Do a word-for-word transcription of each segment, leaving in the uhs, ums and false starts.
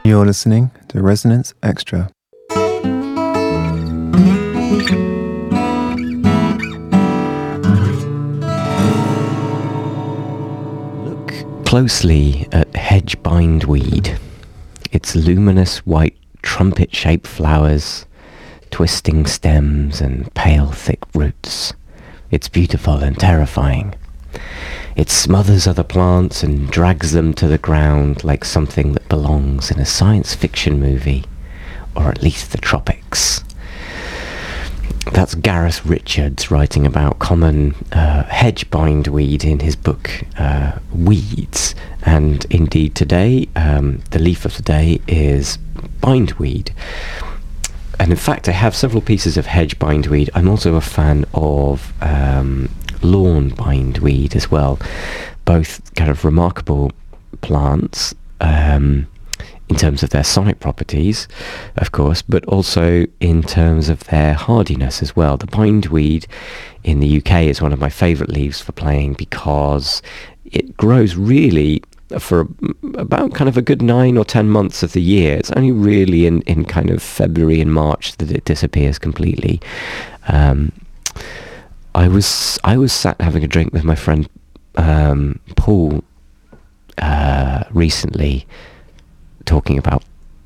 You're listening to Resonance Extra. Look closely at hedge bindweed. Its luminous white trumpet-shaped flowers, twisting stems and pale thick roots. It's beautiful and terrifying. It smothers other plants and drags them to the ground like something that belongs in a science fiction movie, or at least the tropics. That's Gareth Richards writing about common uh, hedge bindweed in his book uh, Weeds. And indeed today, um, the leaf of the day is bindweed. And in fact, I have several pieces of hedge bindweed. I'm also a fan of um, lawn bindweed as well. Both kind of remarkable plants um, in terms of their sonic properties, of course, but also in terms of their hardiness as well. The bindweed in the U K is one of my favourite leaves for playing because it grows really for about kind of a good nine or ten months of the year. It's only really in, in kind of February and March that it disappears completely. Um, I was I was sat having a drink with my friend um, Paul uh, recently, talking about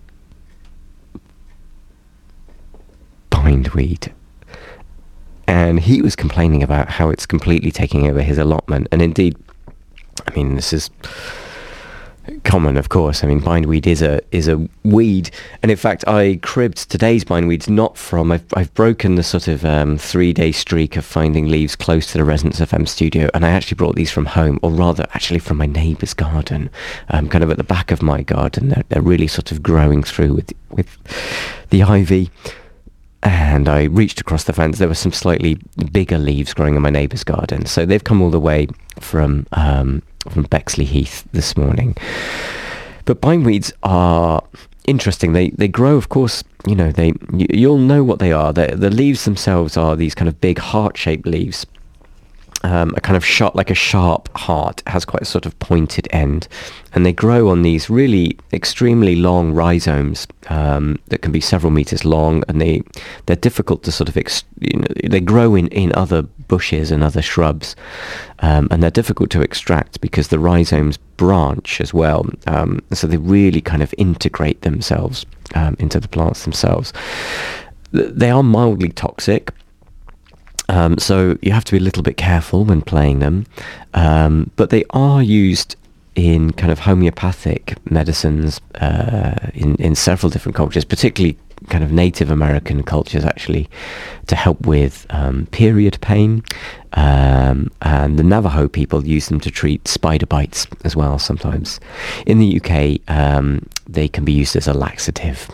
bindweed, and he was complaining about how it's completely taking over his allotment. And indeed, I mean, this is common, of course. I mean, bindweed is a is a weed, and in fact, I cribbed today's bindweeds not from. I've I've broken the sort of um, three day streak of finding leaves close to the Resonance F M studio, and I actually brought these from home, or rather, actually from my neighbour's garden, um, kind of at the back of my garden. They're they're really sort of growing through with with the ivy. And I reached across the fence. There were some slightly bigger leaves growing in my neighbour's garden, so they've come all the way from um, from Bexley Heath this morning. But bindweeds are interesting. They they grow, of course. You know, they you, you'll know what they are. The the leaves themselves are these kind of big heart-shaped leaves. Um, a kind of sharp, like a sharp heart, has quite a sort of pointed end, and they grow on these really extremely long rhizomes um, that can be several meters long, and they they're difficult to sort of ex- you know, they grow in, in other bushes and other shrubs, um, and they're difficult to extract because the rhizomes branch as well, um, so they really kind of integrate themselves um, into the plants themselves. They are mildly toxic. Um, so you have to be a little bit careful when playing them, um, but they are used in kind of homeopathic medicines uh, in, in several different cultures, particularly kind of Native American cultures, actually, to help with um, period pain, um, and the Navajo people use them to treat spider bites as well sometimes. In the U K, um, they can be used as a laxative.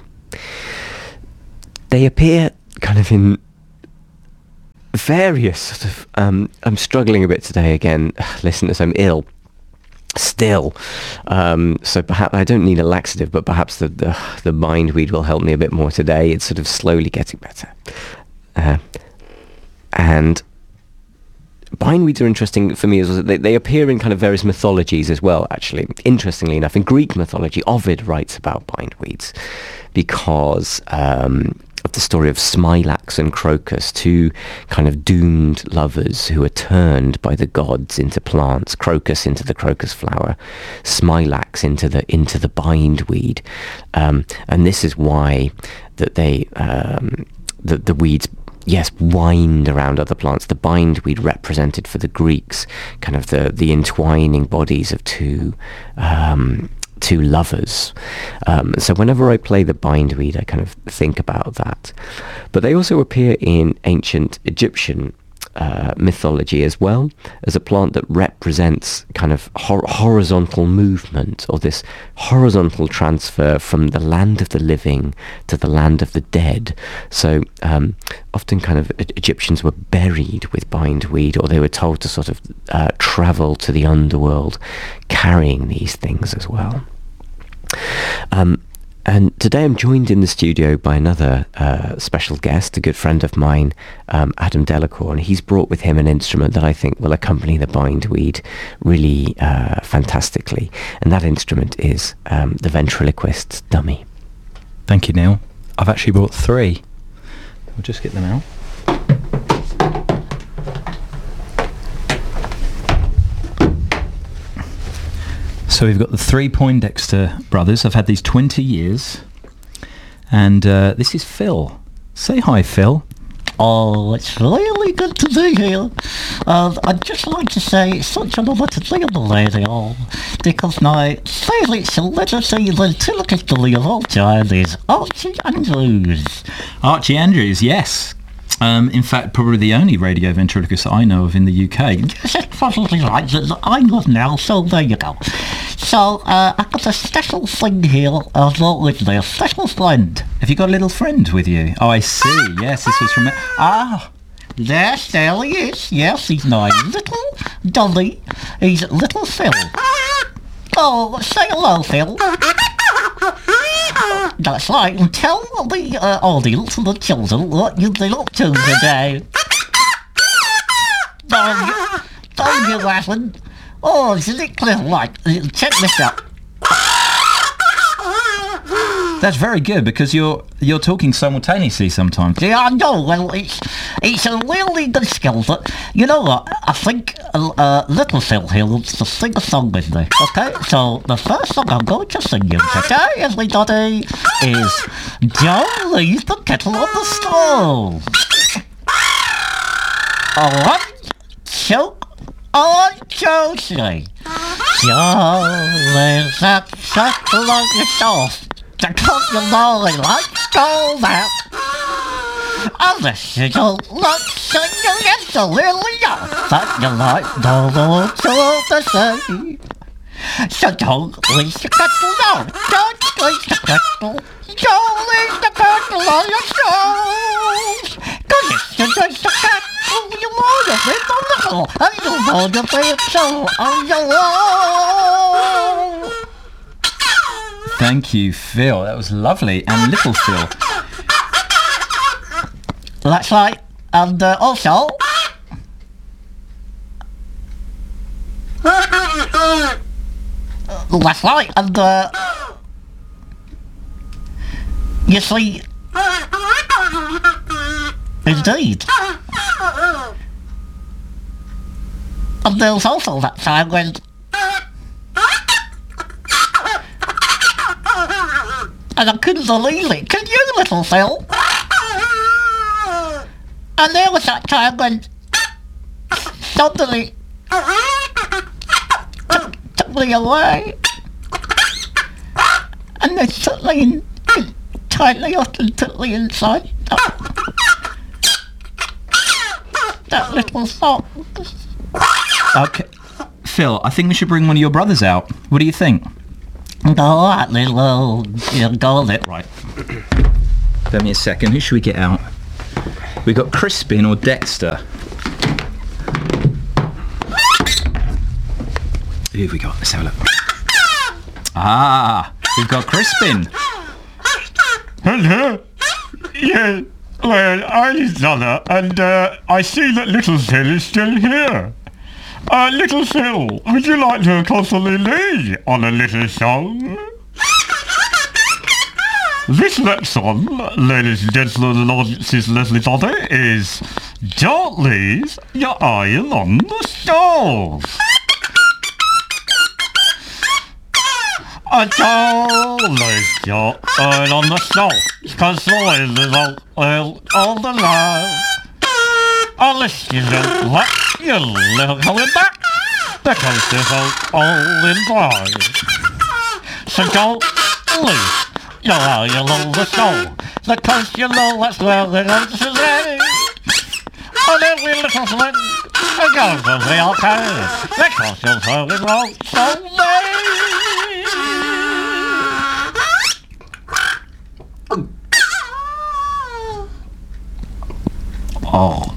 They appear kind of in various sort of um I'm struggling a bit today again, listeners. I'm ill still, um so perhaps I don't need a laxative, but perhaps the the, the bindweed will help me a bit more today. It's sort of slowly getting better, uh, and bindweeds are interesting for me as well. They, they appear in kind of various mythologies as well, actually. Interestingly enough, in Greek mythology, Ovid writes about bindweeds because um of the story of Smilax and Crocus, two kind of doomed lovers who are turned by the gods into plants. Crocus into the crocus flower, Smilax into the into the bindweed, um, and this is why that they um, the the weeds, yes, wind around other plants. The bindweed represented for the Greeks kind of the the entwining bodies of two um, two lovers. Um, so whenever I play the bindweed, I kind of think about that. But they also appear in ancient Egyptian uh, mythology as well, as a plant that represents kind of hor- horizontal movement, or this horizontal transfer from the land of the living to the land of the dead. So um, often kind of Egyptians were buried with bindweed, or they were told to sort of uh, travel to the underworld carrying these things as well. Um, And today I'm joined in the studio by another uh, special guest, a good friend of mine, um, Adam Delacour, and he's brought with him an instrument that I think will accompany the bindweed really uh, fantastically. And that instrument is um, the ventriloquist's dummy. Thank you, Neil. I've actually brought three. We'll just get them out. So we've got the three Poindexter brothers. I've had these twenty years. And uh, this is Phil. Say hi, Phil. Oh, it's really good to be here. Uh, I'd just like to say it's such an honour to be on the radio, because my favourite celebrity ventriloquist of all time is Archie Andrews. Archie Andrews, yes. Um, in fact, probably the only radio ventriloquist I know of in the U K. Yes, that's probably right. I'm not now, so there you go. So, uh, I've got a special thing here, as well with me, a special friend. Have you got a little friend with you? Oh, I see. Yes, this was from... Ah, yes, there he is. Yes, he's my little dolly. He's little Phil. Oh, say hello, Phil. That's right, and tell the uh, audience and the children what you've been up to today. No, don't you haven't. Oh, isn't it clear? Right, check this out. That's very good, because you're you're talking simultaneously sometimes. Yeah, I know. Well, it's it's a really good skill. But you know what? I think uh, little Phil here wants to sing a song with me. Okay, so the first song I'm going to sing you today, everybody, is "Don't Leave the Kettle on the Stove." One, two, one, two, three. Don't leave the kettle on the stove. The cook you know they like go back. Unless you don't like singing, it's a little young, but you like no more to the sea. So don't leave the kettle on, don't leave the kettle, don't leave the kettle on your stove. Cause if you drink the kettle, you want to be the little, and you want to be so on your own. Thank you, Phil. That was lovely. And little Phil. That's right. And uh, also... That's right. And uh... You see... Indeed. And there's also that time when... And I couldn't believe it. Can you, little Phil? And there was that time when somebody took, took me away. And they took me in, in tightly up and took me inside that, that little song. Okay. Phil, I think we should bring one of your brothers out. What do you think? Go on, little, you know, go with it. Right. Give me a second. Who should we get out? We got Crispin or Dexter. Who have we got? Let's have a look. Ah, we've got Crispin. Hello. Yeah. Well, I'm Zana, and uh, I see that Little Phil is still here. Uh, Little Phil, would you like to accompany me on a little song? This next song, ladies and gentlemen and audiences and everybody, is Don't Leave Your Iron on the Stove. I don't leave your iron on the stove, cause the wind is all, all, all the life. Unless you don't let your little coming back, because it's all, all in blind. So don't leave your iron on the stove, because you know that's where the answer is. And every little thing, it goes to the okay, because you're turning wrong so late. Oh.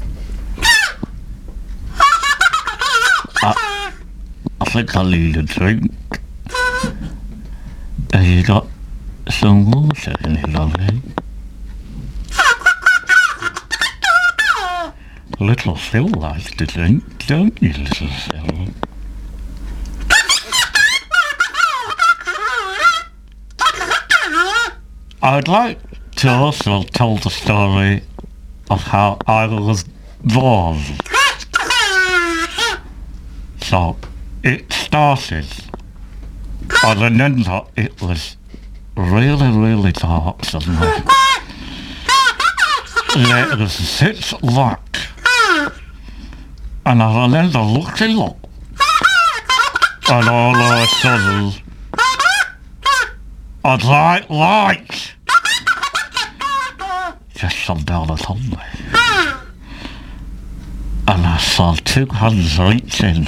I, I think I need a drink. Have you got some water in it, lovely. Little Phil likes to drink, don't you, little Phil? I'd like to also tell the story of how I was born. So, it started, I remember it was really, really dark somewhere. There was such light. And I remember looking up, and all of a sudden, a bright light just shone down upon me. And I saw two hands reaching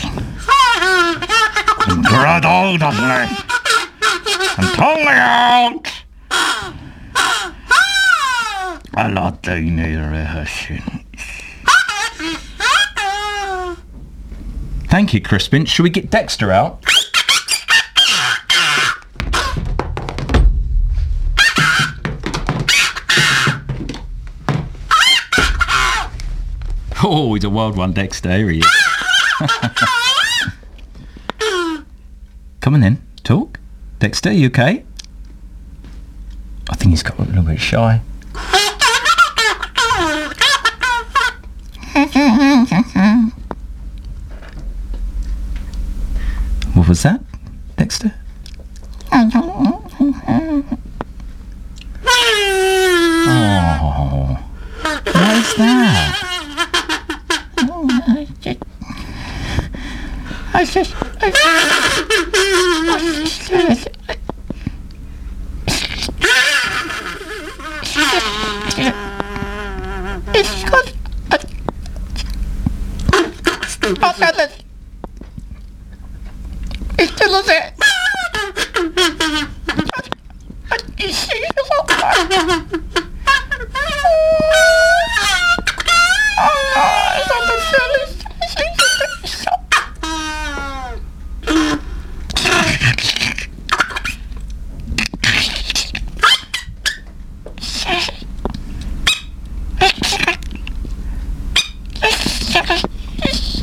and grab hold of me and pull me out. And I didn't hear rehearsing. Thank you, Crispin. Should we get Dexter out? Oh, he's a wild one, Dexter. Here he is. Come on then, talk. Dexter, you okay? I think he's got a little bit shy. What was that, Dexter? Oh, what is that? I just, I just, I just, it's got,